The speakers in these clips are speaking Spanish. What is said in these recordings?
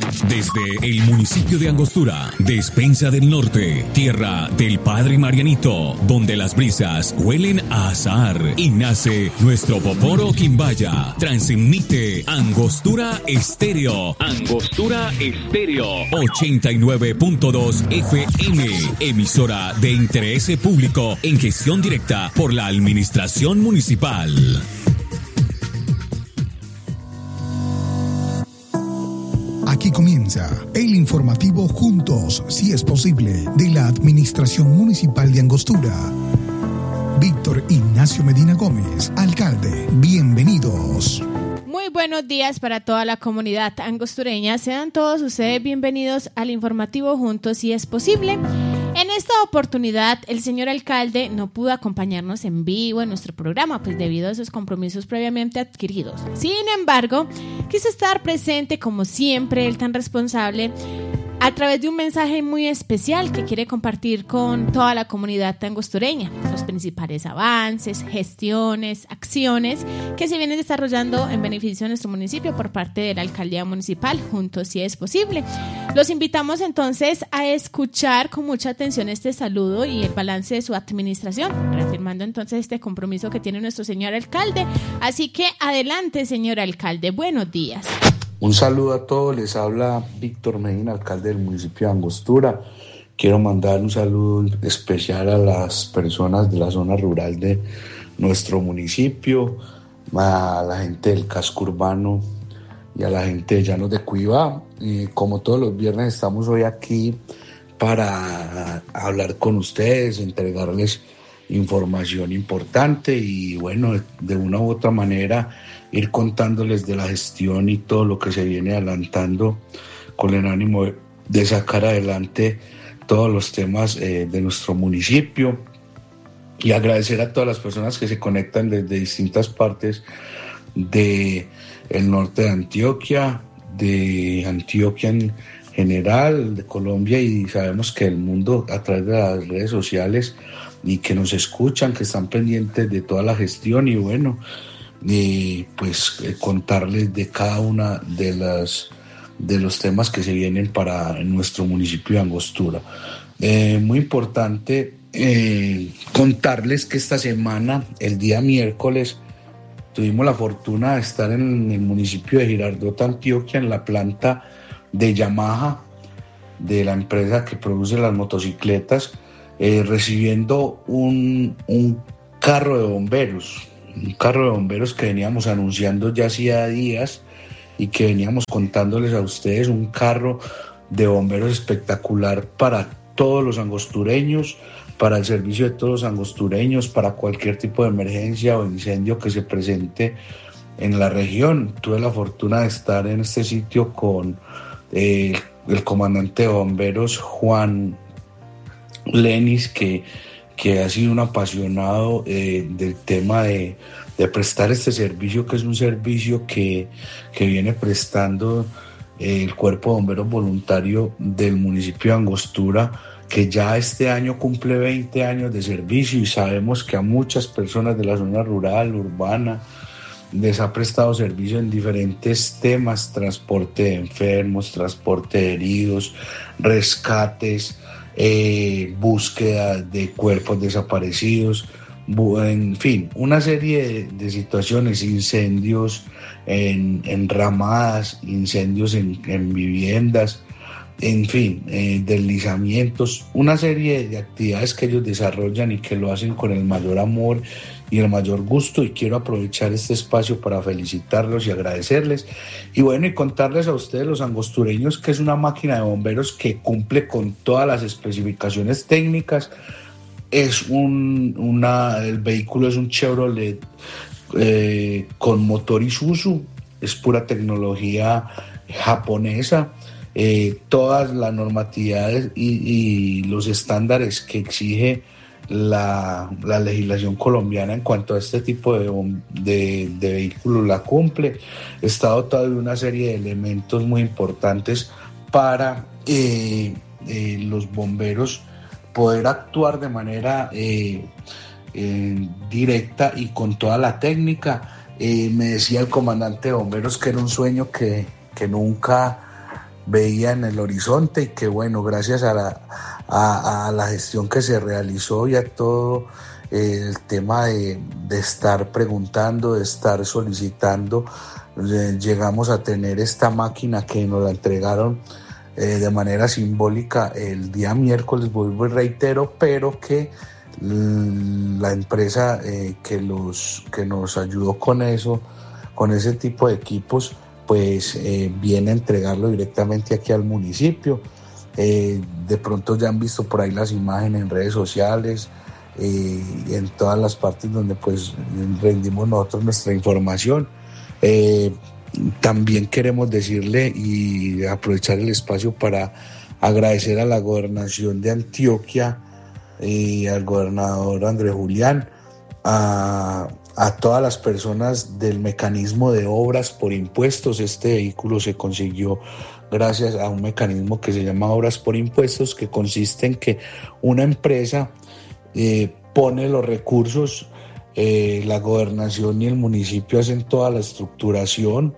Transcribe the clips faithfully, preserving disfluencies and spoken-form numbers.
Desde el municipio de Angostura, Despensa del Norte, tierra del Padre Marianito, donde las brisas huelen a azahar y nace nuestro Poporo Quimbaya. Transmite Angostura Estéreo. Angostura Estéreo. ochenta y nueve punto dos F M. Emisora de interés público en gestión directa por la Administración Municipal. Aquí comienza el informativo Juntos, si es posible, de la Administración Municipal de Angostura. Víctor Ignacio Medina Gómez, alcalde, bienvenidos. Muy buenos días para toda la comunidad angostureña. Sean todos ustedes bienvenidos al informativo Juntos, si es posible. En esta oportunidad, el señor alcalde no pudo acompañarnos en vivo en nuestro programa, pues debido a esos compromisos previamente adquiridos. Sin embargo, quiso estar presente, como siempre, él tan responsable, a través de un mensaje muy especial que quiere compartir con toda la comunidad angostureña, los principales avances, gestiones, acciones que se vienen desarrollando en beneficio de nuestro municipio por parte de la alcaldía municipal, Juntos si es posible. Los invitamos entonces a escuchar con mucha atención este saludo y el balance de su administración, reafirmando entonces este compromiso que tiene nuestro señor alcalde. Así que adelante, señor alcalde, buenos días. Un saludo a todos, les habla Víctor Medina, alcalde del municipio de Angostura. Quiero mandar un saludo especial a las personas de la zona rural de nuestro municipio, a la gente del casco urbano y a la gente de Llanos de Cuibá. Y como todos los viernes estamos hoy aquí para hablar con ustedes, entregarles información importante y bueno, de una u otra manera ir contándoles de la gestión y todo lo que se viene adelantando con el ánimo de sacar adelante todos los temas eh, de nuestro municipio y agradecer a todas las personas que se conectan desde distintas partes de el norte de Antioquia, de Antioquia en general, de Colombia y sabemos que el mundo a través de las redes sociales y que nos escuchan, que están pendientes de toda la gestión y bueno, y pues eh, contarles de cada una de las de los temas que se vienen para nuestro municipio de Angostura. Eh, muy importante eh, contarles que esta semana, el día miércoles, tuvimos la fortuna de estar en el municipio de Girardota, Antioquia, en la planta de Yamaha, de la empresa que produce las motocicletas, eh, recibiendo un, un carro de bomberos, un carro de bomberos que veníamos anunciando ya hacía días y que veníamos contándoles a ustedes, un carro de bomberos espectacular para todos los angostureños, para el servicio de todos los angostureños, para cualquier tipo de emergencia o incendio que se presente en la región. Tuve la fortuna de estar en este sitio con eh, el comandante de bomberos Juan Lenis, que, que ha sido un apasionado eh, del tema de, de prestar este servicio, que es un servicio que, que viene prestando eh, el Cuerpo de Bomberos Voluntario del municipio de Angostura, que ya este año cumple veinte años de servicio y sabemos que a muchas personas de la zona rural, urbana, les ha prestado servicio en diferentes temas: transporte de enfermos, transporte de heridos, rescates, eh, búsqueda de cuerpos desaparecidos, en fin, una serie de, de situaciones, incendios en, en ramadas, incendios en, en viviendas, en fin, eh, deslizamientos, una serie de actividades que ellos desarrollan y que lo hacen con el mayor amor y el mayor gusto, y quiero aprovechar este espacio para felicitarlos y agradecerles y bueno, y contarles a ustedes, los angostureños, que es una máquina de bomberos que cumple con todas las especificaciones técnicas. Es un, una, el vehículo es un Chevrolet eh, con motor Isuzu, es pura tecnología japonesa. Eh, todas las normatividades y, y los estándares que exige la, la legislación colombiana en cuanto a este tipo de, de, de vehículos la cumple. Está dotado de una serie de elementos muy importantes para eh, eh, los bomberos poder actuar de manera eh, eh, directa y con toda la técnica. Eh, me decía el comandante de bomberos que era un sueño que, que nunca veía en el horizonte y que bueno, gracias a la, a, a la gestión que se realizó y a todo eh, el tema de, de estar preguntando, de estar solicitando, eh, llegamos a tener esta máquina que nos la entregaron eh, de manera simbólica el día miércoles, vuelvo y reitero, pero que la empresa eh, que, los, que nos ayudó con eso, con ese tipo de equipos, pues eh, viene a entregarlo directamente aquí al municipio. Eh, de pronto ya han visto por ahí las imágenes en redes sociales, eh, en todas las partes donde pues rendimos nosotros nuestra información. Eh, también queremos decirle y aprovechar el espacio para agradecer a la Gobernación de Antioquia y al gobernador Andrés Julián, a, a todas las personas del mecanismo de obras por impuestos. Este vehículo se consiguió gracias a un mecanismo que se llama obras por impuestos, que consiste en que una empresa eh, pone los recursos, eh, la gobernación y el municipio hacen toda la estructuración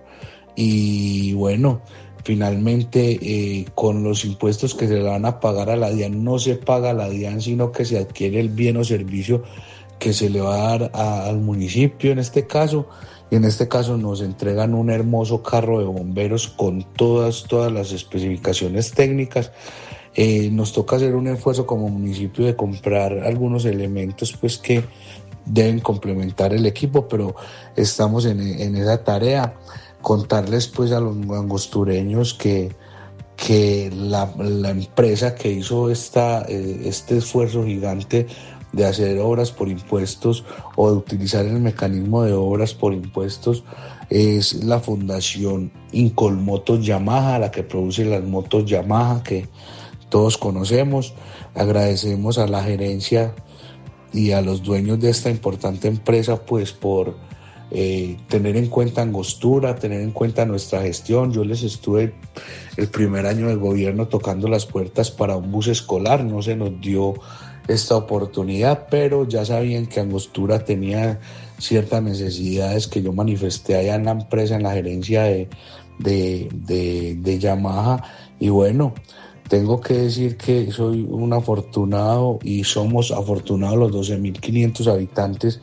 y bueno, finalmente eh, con los impuestos que se le van a pagar a la DIAN no se paga a la DIAN, sino que se adquiere el bien o servicio que se le va a dar a, al municipio en este caso, y en este caso nos entregan un hermoso carro de bomberos con todas, todas las especificaciones técnicas. Eh, nos toca hacer un esfuerzo como municipio de comprar algunos elementos pues que deben complementar el equipo, pero estamos en, en esa tarea. Contarles pues a los angostureños que, que la, la empresa que hizo esta, eh, este esfuerzo gigante de hacer obras por impuestos o de utilizar el mecanismo de obras por impuestos es la Fundación Incolmotos Yamaha, la que produce las motos Yamaha que todos conocemos. Agradecemos a la gerencia y a los dueños de esta importante empresa pues por Eh, tener en cuenta Angostura, tener en cuenta nuestra gestión. Yo les estuve el primer año de gobierno tocando las puertas para un bus escolar, no se nos dio esta oportunidad, pero ya sabían que Angostura tenía ciertas necesidades que yo manifesté allá en la empresa, en la gerencia de, de, de, de Yamaha, y bueno, tengo que decir que soy un afortunado y somos afortunados los doce mil quinientos habitantes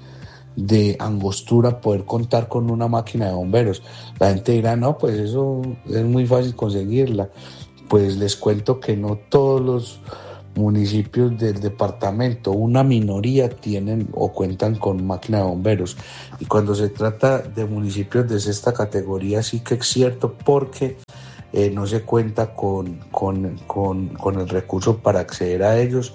de Angostura poder contar con una máquina de bomberos. La gente dirá, no, pues eso es muy fácil conseguirla. Pues les cuento que no todos los municipios del departamento, una minoría tienen o cuentan con máquina de bomberos. Y cuando se trata de municipios de esta categoría sí que es cierto, porque eh, no se cuenta con, con, con, con el recurso para acceder a ellos.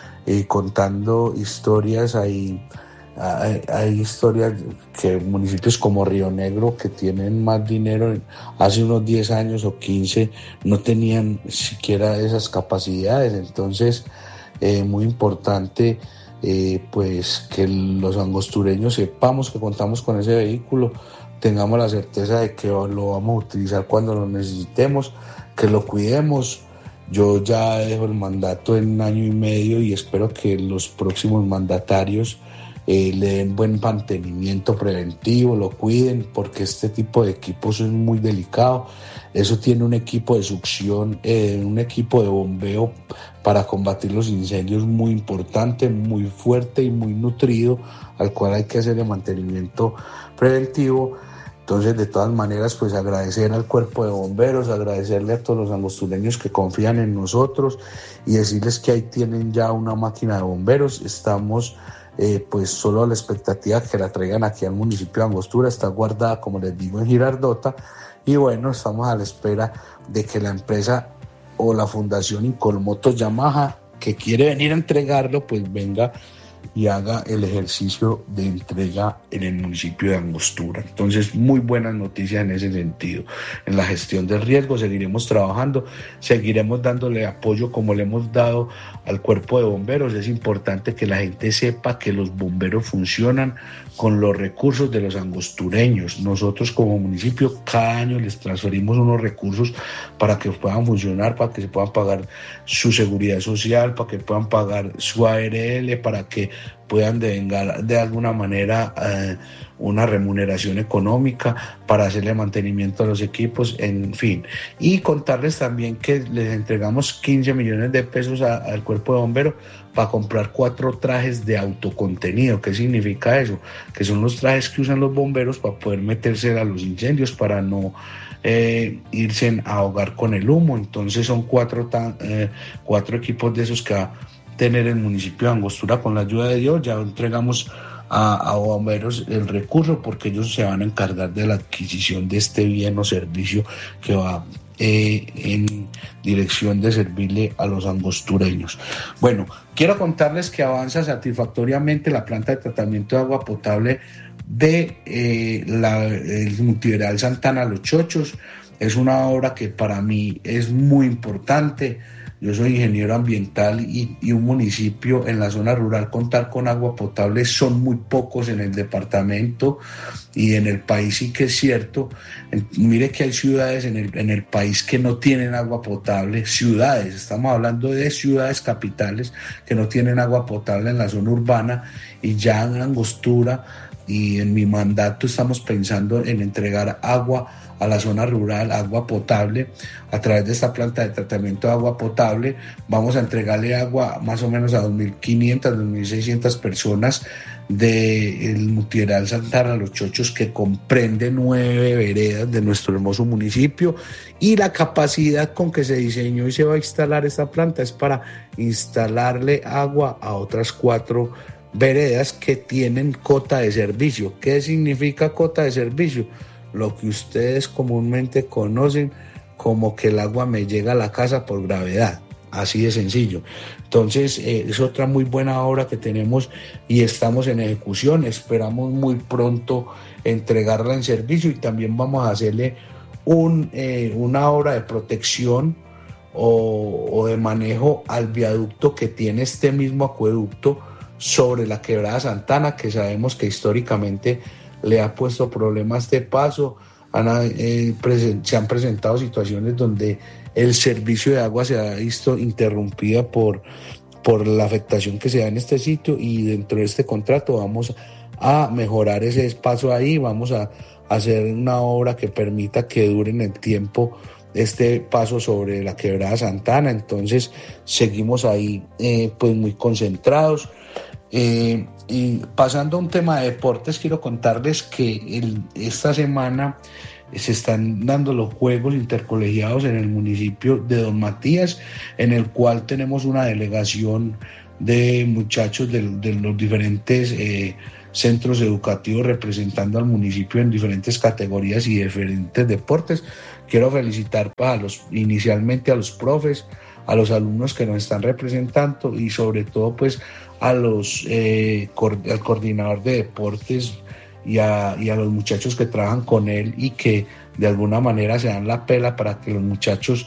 Y contando historias ahí, Hay, hay historias que municipios como Río Negro, que tienen más dinero, hace unos diez años o quince no tenían siquiera esas capacidades. Entonces eh, muy importante eh, pues que los angostureños sepamos que contamos con ese vehículo, tengamos la certeza de que lo vamos a utilizar cuando lo necesitemos, que lo cuidemos. Yo ya dejo el mandato en un año y medio y espero que los próximos mandatarios Eh, le den buen mantenimiento preventivo, lo cuiden, porque este tipo de equipos es muy delicado. Eso tiene un equipo de succión, eh, un equipo de bombeo para combatir los incendios muy importante, muy fuerte y muy nutrido, al cual hay que hacerle mantenimiento preventivo. Entonces, de todas maneras, pues agradecer al cuerpo de bomberos, agradecerle a todos los angostureños que confían en nosotros y decirles que ahí tienen ya una máquina de bomberos. Estamos Eh, pues solo a la expectativa que la traigan aquí al municipio de Angostura. Está guardada, como les digo, en Girardota, y bueno, estamos a la espera de que la empresa o la Fundación Incolmotos Yamaha, que quiere venir a entregarlo, pues venga y haga el ejercicio de entrega en el municipio de Angostura. Entonces, muy buenas noticias en ese sentido. En la gestión del riesgo seguiremos trabajando, seguiremos dándole apoyo como le hemos dado al cuerpo de bomberos. Es importante que la gente sepa que los bomberos funcionan con los recursos de los angostureños. Nosotros como municipio cada año les transferimos unos recursos para que puedan funcionar, para que se puedan pagar su seguridad social, para que puedan pagar su A R L, para que puedan devengar de alguna manera eh, una remuneración económica para hacerle mantenimiento a los equipos, en fin. Y contarles también que les entregamos quince millones de pesos a, al cuerpo de bomberos para comprar cuatro trajes de autocontenido. ¿Qué significa eso? Que son los trajes que usan los bomberos para poder meterse a los incendios, para no eh, irse a ahogar con el humo. Entonces son cuatro, tan, eh, cuatro equipos de esos que va a tener el municipio de Angostura con la ayuda de Dios. Ya entregamos a, a bomberos el recurso porque ellos se van a encargar de la adquisición de este bien o servicio que va eh, en dirección de servirle a los angostureños. Bueno, quiero contarles que avanza satisfactoriamente la planta de tratamiento de agua potable de eh, la, el multiveredal Santana Los Chochos. Es una obra que para mí es muy importante. Yo soy ingeniero ambiental y, y un municipio en la zona rural contar con agua potable son muy pocos en el departamento y en el país sí que es cierto. Mire que hay ciudades en el, en el país que no tienen agua potable, ciudades, estamos hablando de ciudades capitales que no tienen agua potable en la zona urbana, y ya en Angostura y en mi mandato estamos pensando en entregar agua a la zona rural, agua potable, a través de esta planta de tratamiento de agua potable. Vamos a entregarle agua más o menos a dos mil quinientas, dos mil seiscientas personas del multiveredal Santana Los Chochos, que comprende nueve veredas de nuestro hermoso municipio, y la capacidad con que se diseñó y se va a instalar esta planta es para instalarle agua a otras cuatro veredas que tienen cota de servicio. ¿Qué significa cota de servicio? Lo que ustedes comúnmente conocen como que el agua me llega a la casa por gravedad, así de sencillo. Entonces eh, es otra muy buena obra que tenemos y estamos en ejecución. Esperamos muy pronto entregarla en servicio, y también vamos a hacerle un, eh, una obra de protección o, o de manejo al viaducto que tiene este mismo acueducto sobre la quebrada Santana, que sabemos que históricamente le ha puesto problemas de paso. Han, eh, presen- se han presentado situaciones donde el servicio de agua se ha visto interrumpida por, por la afectación que se da en este sitio, y dentro de este contrato vamos a mejorar ese espacio ahí, vamos a hacer una obra que permita que dure en el tiempo este paso sobre la quebrada Santana. Entonces seguimos ahí eh, pues muy concentrados. Eh, y pasando a un tema de deportes, quiero contarles que el, esta semana se están dando los Juegos Intercolegiados en el municipio de Don Matías, en el cual tenemos una delegación de muchachos de, de los diferentes eh, centros educativos representando al municipio en diferentes categorías y diferentes deportes. Quiero felicitar a los, inicialmente a los profes, a los alumnos que nos están representando, y sobre todo pues a los eh, al coordinador de deportes y a, y a los muchachos que trabajan con él y que de alguna manera se dan la pela para que los muchachos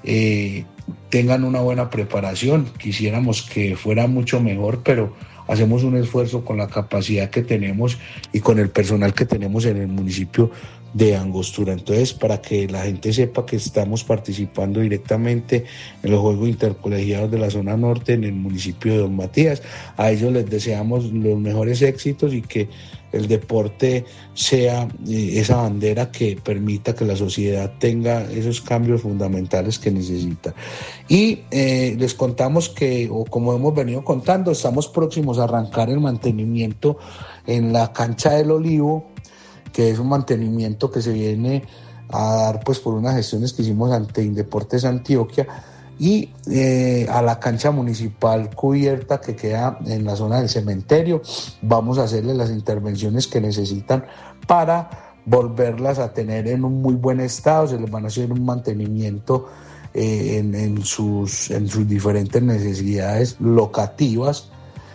eh, tengan una buena preparación. Quisiéramos que fuera mucho mejor, pero hacemos un esfuerzo con la capacidad que tenemos y con el personal que tenemos en el municipio de Angostura. Entonces, para que la gente sepa que estamos participando directamente en los Juegos Intercolegiados de la zona norte en el municipio de Don Matías, a ellos les deseamos los mejores éxitos y que el deporte sea eh, esa bandera que permita que la sociedad tenga esos cambios fundamentales que necesita. Y eh, les contamos que, o como hemos venido contando, estamos próximos a arrancar el mantenimiento en la cancha del Olivo, que es un mantenimiento que se viene a dar pues por unas gestiones que hicimos ante Indeportes Antioquia, y eh, a la cancha municipal cubierta que queda en la zona del cementerio. Vamos a hacerle las intervenciones que necesitan para volverlas a tener en un muy buen estado. Se les van a hacer un mantenimiento eh, en, en, sus, en sus diferentes necesidades locativas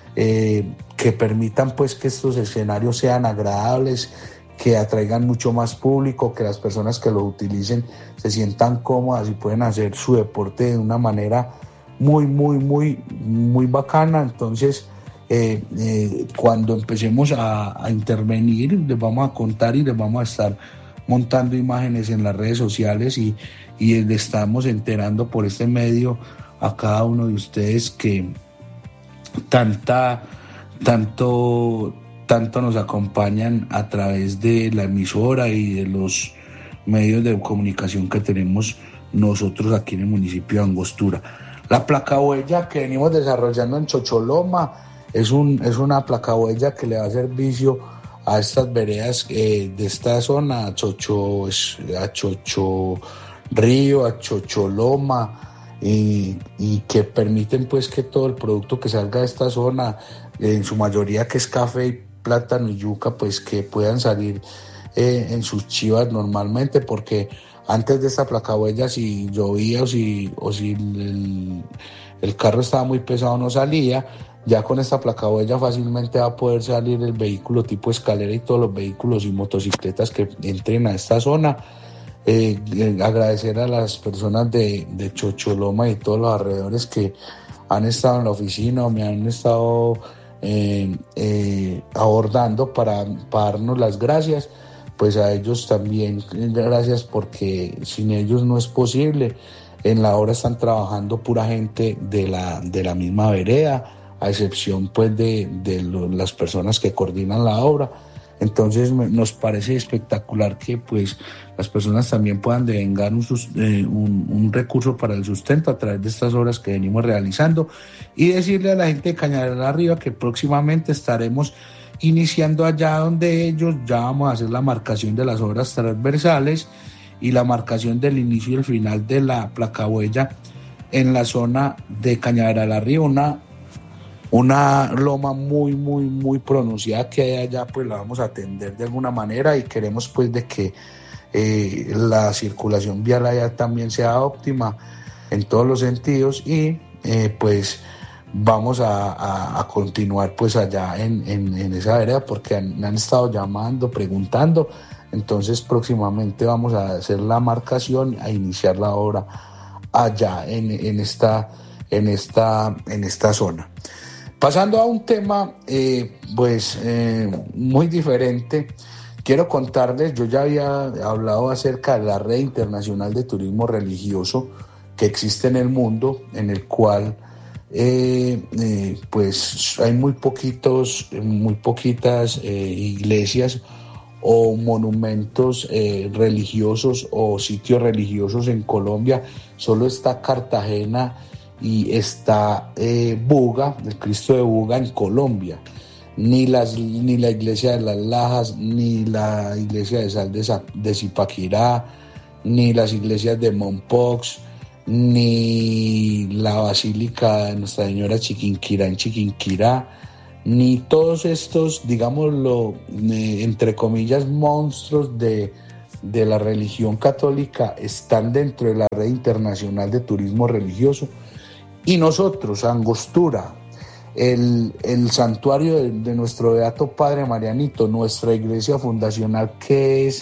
eh, que permitan pues que estos escenarios sean agradables, que atraigan mucho más público, que las personas que lo utilicen se sientan cómodas y pueden hacer su deporte de una manera muy, muy, muy, muy bacana. Entonces, eh, eh, cuando empecemos a, a intervenir, les vamos a contar y les vamos a estar montando imágenes en las redes sociales, y, y les estamos enterando por este medio a cada uno de ustedes que tanta... tanto, tanto nos acompañan a través de la emisora y de los medios de comunicación que tenemos nosotros aquí en el municipio de Angostura. La placa huella que venimos desarrollando en Chocholoma es, un, es una placa huella que le da servicio a estas veredas eh, de esta zona, a Chocho, a Chocho Río, a Chocholoma, y, y que permiten pues que todo el producto que salga de esta zona, en su mayoría que es café, plátano y yuca, pues que puedan salir eh, en sus chivas normalmente, porque antes de esta placa huella, si llovía o si, o si el, el carro estaba muy pesado no salía. Ya con esta placa huella fácilmente va a poder salir el vehículo tipo escalera y todos los vehículos y motocicletas que entren a esta zona. Eh, eh, agradecer a las personas de, de Chocholoma y todos los alrededores que han estado en la oficina o me han estado eh, eh, abordando para, para darnos las gracias. Pues a ellos también gracias, porque sin ellos no es posible. En la obra están trabajando pura gente de la, de la misma vereda, a excepción pues de, de lo, las personas que coordinan la obra. Entonces me, nos parece espectacular que pues las personas también puedan devengar un, eh, un, un recurso para el sustento a través de estas obras que venimos realizando, y decirle a la gente de Cañaveral Arriba que próximamente estaremos iniciando allá donde ellos. Ya vamos a hacer la marcación de las obras transversales y la marcación del inicio y el final de la placa huella en la zona de Cañaveral Arriba, una Una loma muy, muy, muy pronunciada que hay allá, pues la vamos a atender de alguna manera, y queremos pues de que eh, la circulación vial allá también sea óptima en todos los sentidos, y eh, pues vamos a, a, a continuar pues allá en, en, en esa vereda, porque han, han estado llamando, preguntando. Entonces próximamente vamos a hacer la marcación, a iniciar la obra allá en, en, esta, en, esta, en esta zona. Pasando a un tema eh, pues eh, muy diferente, quiero contarles, yo ya había hablado acerca de la Red Internacional de Turismo Religioso que existe en el mundo, en el cual eh, eh, pues hay muy poquitos, muy poquitas eh, iglesias o monumentos eh, religiosos o sitios religiosos en Colombia. Solo está Cartagena y está eh, Buga, el Cristo de Buga en Colombia. Ni, las, ni la iglesia de las Lajas, ni la iglesia de Sal de, de Zipaquirá, ni las iglesias de Mompox, ni la basílica de Nuestra Señora Chiquinquirá en Chiquinquirá, ni todos estos, digámoslo, eh, entre comillas, monstruos de, de la religión católica están dentro de la Red Internacional de Turismo Religioso. Y nosotros, Angostura, el, el santuario de, de nuestro Beato Padre Marianito, nuestra iglesia fundacional, que es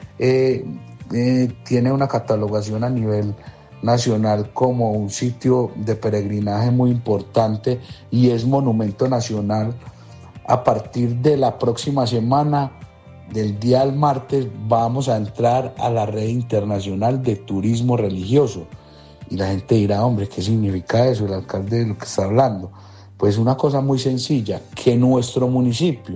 eh, eh, tiene una catalogación a nivel nacional como un sitio de peregrinaje muy importante y es monumento nacional. A partir de la próxima semana, del día al martes, vamos a entrar a la Red Internacional de Turismo Religioso. Y la gente dirá, hombre, ¿qué significa eso? El alcalde de lo que está hablando. Pues una cosa muy sencilla, que nuestro municipio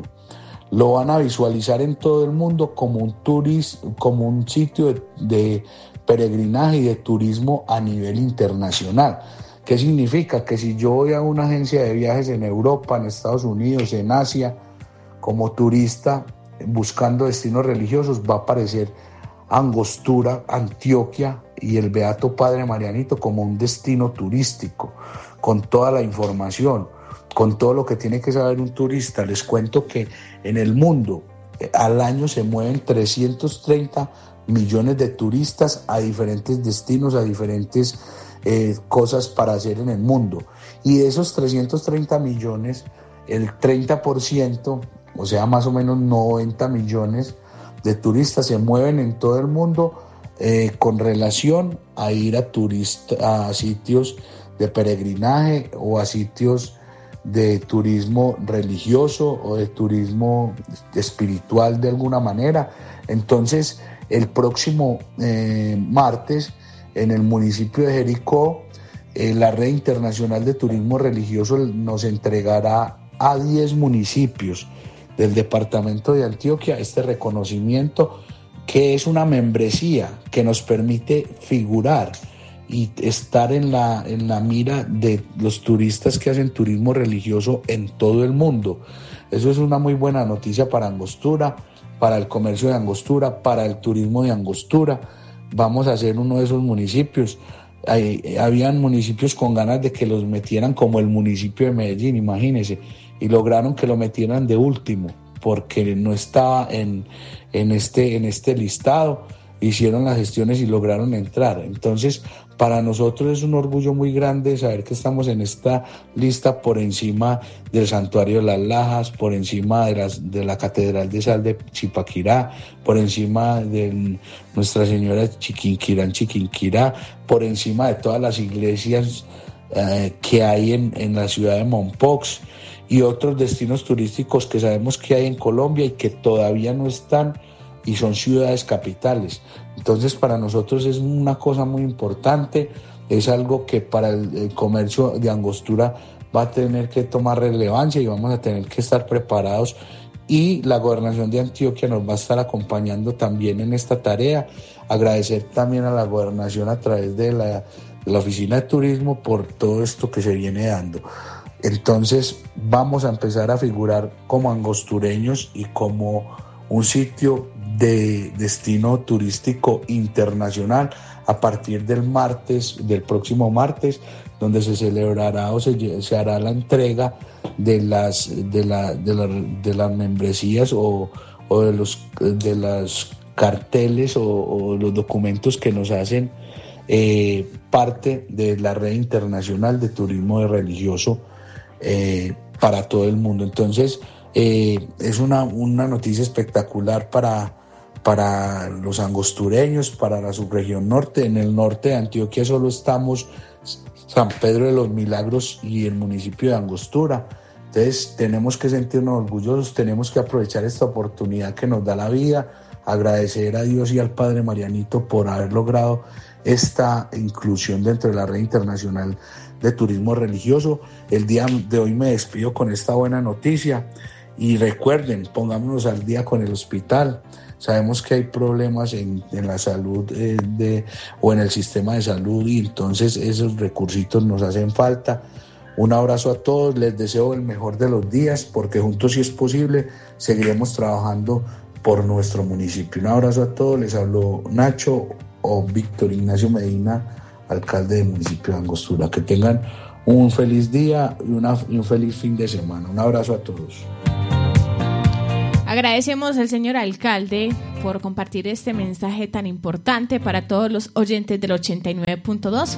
lo van a visualizar en todo el mundo como un turis, como un sitio de, de peregrinaje y de turismo a nivel internacional. ¿Qué significa? Que si yo voy a una agencia de viajes en Europa, en Estados Unidos, en Asia, como turista buscando destinos religiosos, va a aparecer Angostura, Antioquia y el Beato Padre Marianito como un destino turístico, con toda la información, con todo lo que tiene que saber un turista. Les cuento que en el mundo al año se mueven trescientos treinta millones de turistas a diferentes destinos, a diferentes eh, cosas para hacer en el mundo. Y de esos trescientos treinta millones, el treinta por ciento, o sea, más o menos noventa millones de turistas se mueven en todo el mundo eh, con relación a ir a, turista, a sitios de peregrinaje o a sitios de turismo religioso o de turismo espiritual de alguna manera. Entonces, el próximo eh, martes, en el municipio de Jericó, eh, la Red Internacional de Turismo Religioso nos entregará a diez municipios del departamento de Antioquia este reconocimiento, que es una membresía que nos permite figurar y estar en la, en la mira de los turistas que hacen turismo religioso en todo el mundo. Eso es una muy buena noticia para Angostura, para el comercio de Angostura, para el turismo de Angostura. Vamos a ser uno de esos municipios. Hay, habían municipios con ganas de que los metieran como el municipio de Medellín, imagínense, y lograron que lo metieran de último porque no estaba en, en, este, en este listado. Hicieron las gestiones y lograron entrar. Entonces, para nosotros es un orgullo muy grande saber que estamos en esta lista por encima del Santuario de las Lajas, por encima de, las, de la Catedral de Sal de Chipaquirá, por encima de Nuestra Señora Chiquinquirá en Chiquinquirá, por encima de todas las iglesias eh, que hay en, en la ciudad de Mompox y otros destinos turísticos que sabemos que hay en Colombia y que todavía no están y son ciudades capitales. Entonces para nosotros es una cosa muy importante, es algo que para el, el comercio de Angostura va a tener que tomar relevancia y vamos a tener que estar preparados, y la Gobernación de Antioquia nos va a estar acompañando también en esta tarea. Agradecer también a la Gobernación a través de la, de la Oficina de Turismo por todo esto que se viene dando. Entonces vamos a empezar a figurar como angostureños y como un sitio de destino turístico internacional a partir del martes, del próximo martes, donde se celebrará o se, se hará la entrega de las de la de, la, de las membresías o, o de los de los carteles o, o los documentos que nos hacen eh, parte de la red internacional de turismo religioso eh, para todo el mundo. Entonces eh, es una, una noticia espectacular para para los angostureños, para la subregión norte. En el norte de Antioquia solo estamos San Pedro de los Milagros y el municipio de Angostura. Entonces tenemos que sentirnos orgullosos, tenemos que aprovechar esta oportunidad que nos da la vida, agradecer a Dios y al Padre Marianito por haber logrado esta inclusión dentro de la red internacional de turismo religioso. El día de hoy me despido con esta buena noticia y recuerden, pongámonos al día con el hospital. Sabemos que hay problemas en, en la salud eh, de, o en el sistema de salud, y entonces esos recursitos nos hacen falta. Un abrazo a todos, les deseo el mejor de los días, porque juntos, si es posible, seguiremos trabajando por nuestro municipio. Un abrazo a todos, les habló Nacho o Víctor Ignacio Medina, alcalde del municipio de Angostura. Que tengan un feliz día y, una, y un feliz fin de semana. Un abrazo a todos. Agradecemos al señor alcalde por compartir este mensaje tan importante para todos los oyentes del ochenta y nueve punto dos.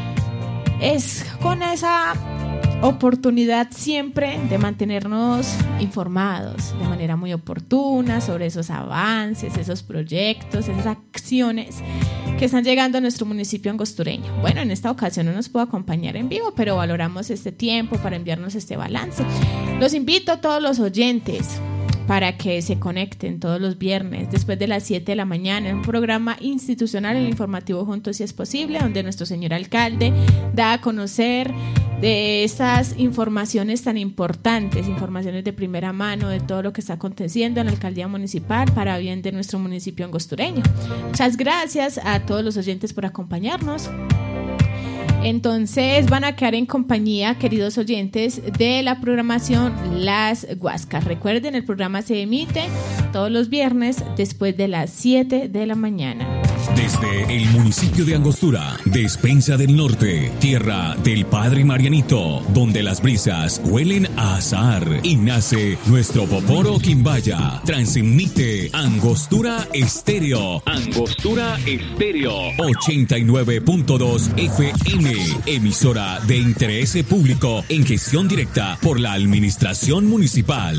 Es con esa oportunidad siempre de mantenernos informados de manera muy oportuna sobre esos avances, esos proyectos, esas acciones que están llegando a nuestro municipio angostureño. Bueno, en esta ocasión no nos puedo acompañar en vivo, pero valoramos este tiempo para enviarnos este balance. Los invito a todos los oyentes para que se conecten todos los viernes después de las siete de la mañana en un programa institucional, el informativo Juntos si es posible, donde nuestro señor alcalde da a conocer de estas informaciones tan importantes, informaciones de primera mano de todo lo que está aconteciendo en la alcaldía municipal para bien de nuestro municipio angostureño. Muchas gracias a todos los oyentes por acompañarnos. Entonces van a quedar en compañía, queridos oyentes, de la programación Las Guascas. Recuerden, el programa se emite todos los viernes después de las siete de la mañana. Desde el municipio de Angostura, Despensa del Norte, tierra del Padre Marianito, donde las brisas huelen a azahar y nace nuestro Poporo Quimbaya, transmite Angostura Estéreo. Angostura Estéreo, ochenta y nueve punto dos F M, emisora de interés público en gestión directa por la Administración Municipal.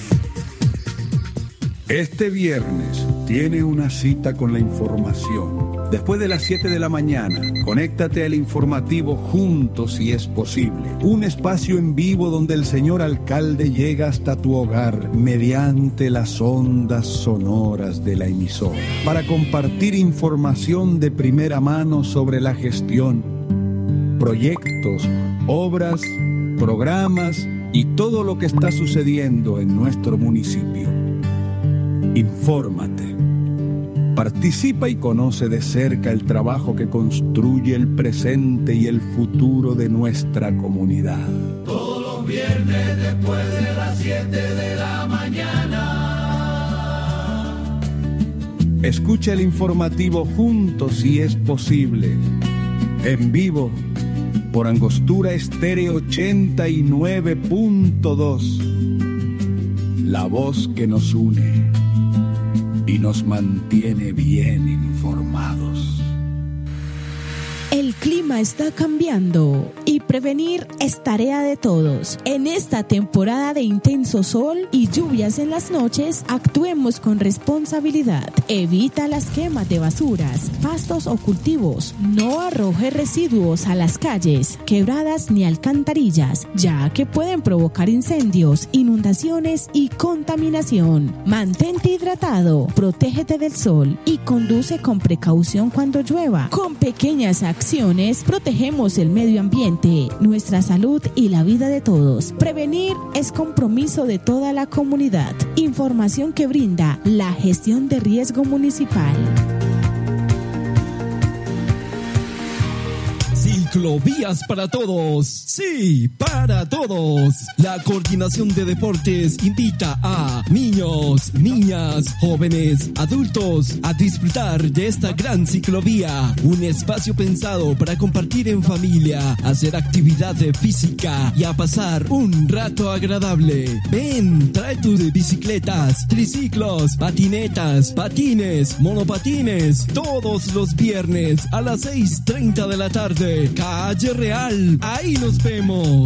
Este viernes tiene una cita con la información. Después de las siete de la mañana, conéctate al informativo Juntos si es posible. Un espacio en vivo donde el señor alcalde llega hasta tu hogar mediante las ondas sonoras de la emisora para compartir información de primera mano sobre la gestión, proyectos, obras, programas y todo lo que está sucediendo en nuestro municipio. Infórmate, participa y conoce de cerca el trabajo que construye el presente y el futuro de nuestra comunidad. Todos los viernes después de las siete de la mañana. Escucha el informativo juntos si es posible, en vivo por Angostura Estéreo ochenta y nueve punto dos. La voz que nos une y nos mantiene bien informados. El clima está cambiando y prevenir es tarea de todos. En esta temporada de intenso sol y lluvias en las noches, actuemos con responsabilidad. Evita las quemas de basuras, pastos o cultivos. No arroje residuos a las calles, quebradas ni alcantarillas, ya que pueden provocar incendios, inundaciones y contaminación. Mantente hidratado, protégete del sol y conduce con precaución cuando llueva. Con pequeñas acciones protegemos el medio ambiente, nuestra salud y la vida de todos. Prevenir es compromiso de toda la comunidad. Información que brinda la Gestión de Riesgo Municipal. Ciclovías para todos, sí, para todos. La Coordinación de Deportes invita a niños, niñas, jóvenes, adultos a disfrutar de esta gran ciclovía. Un espacio pensado para compartir en familia, hacer actividad física y a pasar un rato agradable. Ven, trae tus bicicletas, triciclos, patinetas, patines, monopatines, todos los viernes a las seis treinta de la tarde. Calle Real, ahí nos vemos.